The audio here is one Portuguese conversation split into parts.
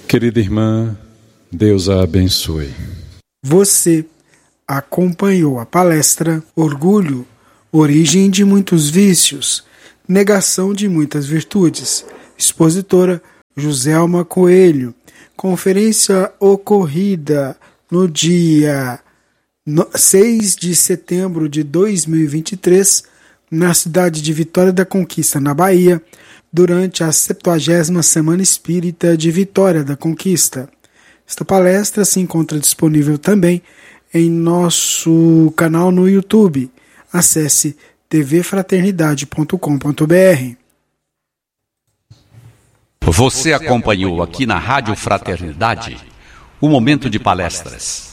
Querida irmã, Deus a abençoe. Você acompanhou a palestra Orgulho, Origem de Muitos Vícios, Negação de Muitas Virtudes, expositora Joselma Coelho, conferência ocorrida no dia 6 de setembro de 2023, na cidade de Vitória da Conquista, na Bahia, durante a 70ª Semana Espírita de Vitória da Conquista. Esta palestra se encontra disponível também em nosso canal no YouTube. Acesse tvfraternidade.com.br. Você acompanhou aqui na Rádio Fraternidade o momento de palestras.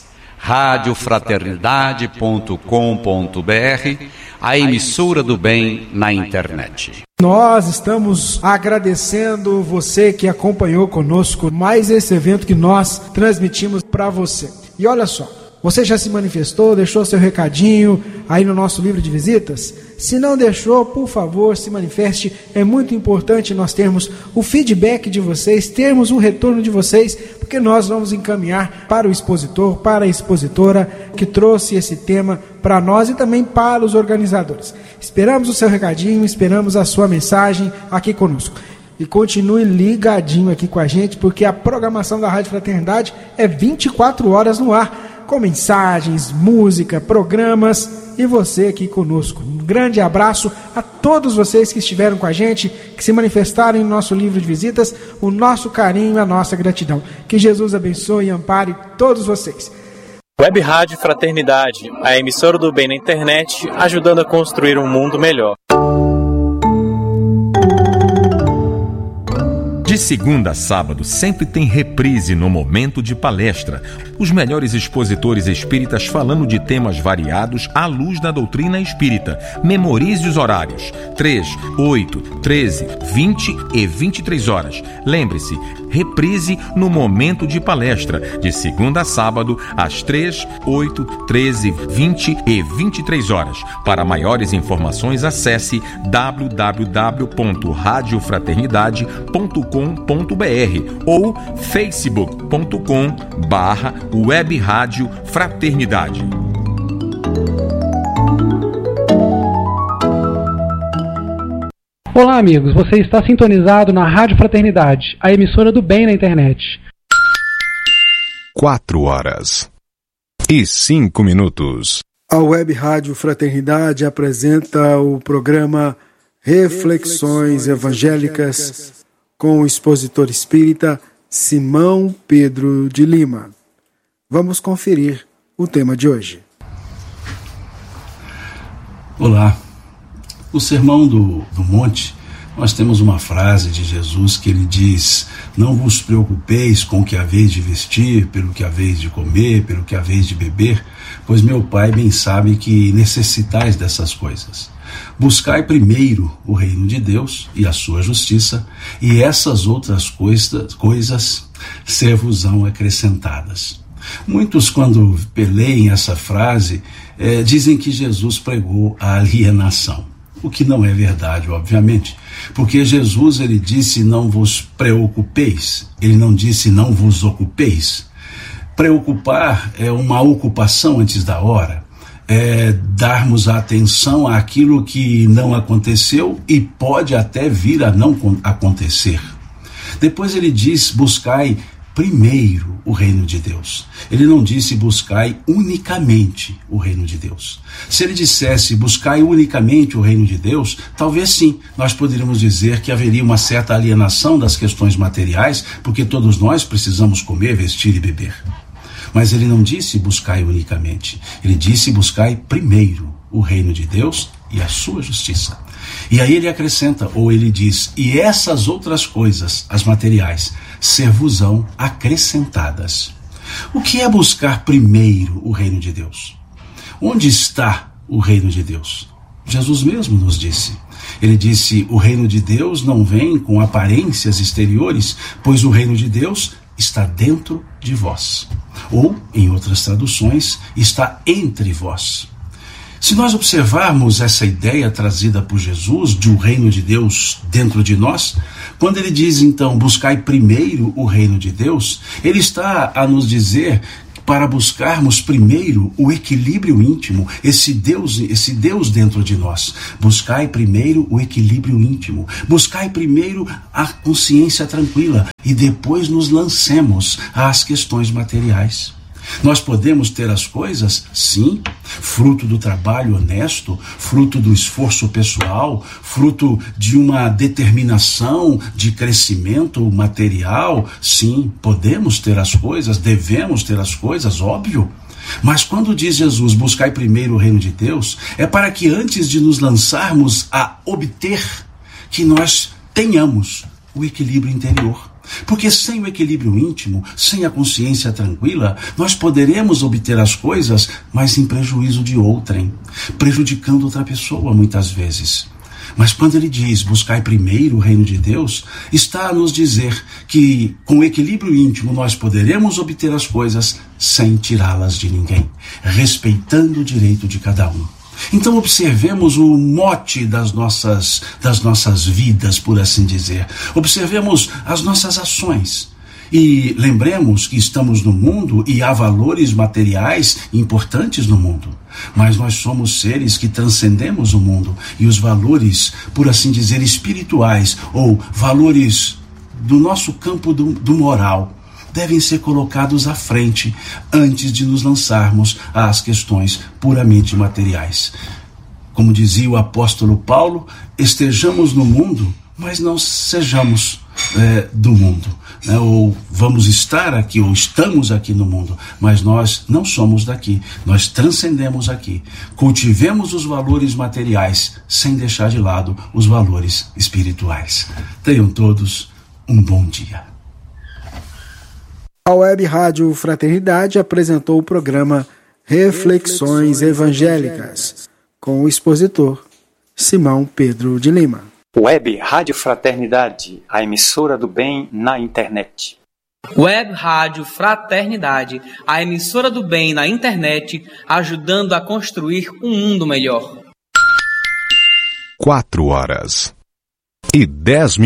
radiofraternidade.com.br, a emissora do bem na internet. Nós estamos agradecendo você que acompanhou conosco mais esse evento que nós transmitimos para você. E olha só, você já se manifestou, deixou seu recadinho aí no nosso livro de visitas? Se não deixou, por favor, se manifeste. É muito importante nós termos o feedback de vocês, termos um retorno de vocês, porque nós vamos encaminhar para o expositor, para a expositora que trouxe esse tema para nós e também para os organizadores. Esperamos o seu recadinho, esperamos a sua mensagem aqui conosco. E continue ligadinho aqui com a gente, porque a programação da Rádio Fraternidade é 24 horas no ar, com mensagens, música, programas e você aqui conosco. Um grande abraço a todos vocês que estiveram com a gente, que se manifestaram no nosso livro de visitas, o nosso carinho e a nossa gratidão. Que Jesus abençoe e ampare todos vocês. Web Rádio Fraternidade, a emissora do bem na internet, ajudando a construir um mundo melhor. De segunda a sábado, sempre tem reprise no momento de palestra. Os melhores expositores espíritas falando de temas variados à luz da doutrina espírita. Memorize os horários: 3, 8, 13, 20 e 23 horas. Lembre-se, reprise no momento de palestra, de segunda a sábado, às 3, 8, 13, 20 e 23 horas. Para maiores informações, acesse www.radiofraternidade.com.br ou facebook.com/Web Rádio Fraternidade. Olá, amigos. Você está sintonizado na Rádio Fraternidade, a emissora do bem na internet. 4h05. A Web Rádio Fraternidade apresenta o programa Reflexões Evangélicas com o expositor espírita Simão Pedro de Lima. Vamos conferir o tema de hoje. Olá. O Sermão do Monte, nós temos uma frase de Jesus que ele diz: não vos preocupeis com o que haveis de vestir, pelo que haveis de comer, pelo que haveis de beber, pois meu Pai bem sabe que necessitais dessas coisas. Buscai primeiro o reino de Deus e a sua justiça, e essas outras coisas ser-vos-ão acrescentadas. Muitos, quando leem essa frase, dizem que Jesus pregou a alienação, o que não é verdade, obviamente, porque Jesus ele disse: não vos preocupeis, ele não disse não vos ocupeis. Preocupar é uma ocupação antes da hora, é darmos atenção àquilo que não aconteceu e pode até vir a não acontecer. Depois ele diz: buscai primeiro o reino de Deus. Ele não disse buscai unicamente o reino de Deus. Se ele dissesse buscai unicamente o reino de Deus, talvez sim, nós poderíamos dizer que haveria uma certa alienação das questões materiais, porque todos nós precisamos comer, vestir e beber. Mas ele não disse buscai unicamente. Ele disse buscai primeiro o reino de Deus e a sua justiça. E aí ele acrescenta, ou ele diz: e essas outras coisas, as materiais, ser-vos-ão acrescentadas. O que é buscar primeiro o reino de Deus? Onde está o reino de Deus? Jesus mesmo nos disse. Ele disse: o reino de Deus não vem com aparências exteriores, pois o reino de Deus está dentro de vós. Ou, em outras traduções, está entre vós. Se nós observarmos essa ideia trazida por Jesus de um reino de Deus dentro de nós, Quando ele diz, então, buscai primeiro o reino de Deus, ele está a nos dizer para buscarmos primeiro o equilíbrio íntimo, esse Deus dentro de nós. Buscai primeiro o equilíbrio íntimo. Buscai primeiro a consciência tranquila e depois nos lancemos às questões materiais. Nós podemos ter as coisas, sim, fruto do trabalho honesto, fruto do esforço pessoal, fruto de uma determinação de crescimento material, sim, podemos ter as coisas, devemos ter as coisas, óbvio. Mas quando diz Jesus, buscai primeiro o reino de Deus, é para que antes de nos lançarmos a obter, que nós tenhamos o equilíbrio interior. Porque sem o equilíbrio íntimo, sem a consciência tranquila, nós poderemos obter as coisas, mas em prejuízo de outrem, prejudicando outra pessoa muitas vezes. Mas quando ele diz, buscai primeiro o reino de Deus, está a nos dizer que com o equilíbrio íntimo nós poderemos obter as coisas sem tirá-las de ninguém, respeitando o direito de cada um. Então observemos o mote das nossas vidas, por assim dizer. Observemos as nossas ações. E lembremos que estamos no mundo e há valores materiais importantes no mundo. Mas nós somos seres que transcendemos o mundo. E os valores, por assim dizer, espirituais, ou valores do nosso campo do moral, devem ser colocados à frente antes de nos lançarmos às questões puramente materiais. Como dizia o apóstolo Paulo, estejamos no mundo, mas não sejamos do mundo. Né? Ou vamos estar aqui, ou estamos aqui no mundo, mas nós não somos daqui. Nós transcendemos aqui. Cultivemos os valores materiais, sem deixar de lado os valores espirituais. Tenham todos um bom dia. A Web Rádio Fraternidade apresentou o programa Reflexões Evangélicas, com o expositor Simão Pedro de Lima. Web Rádio Fraternidade, a emissora do bem na internet. Web Rádio Fraternidade, a emissora do bem na internet, ajudando a construir um mundo melhor. 4 horas e 10 minutos.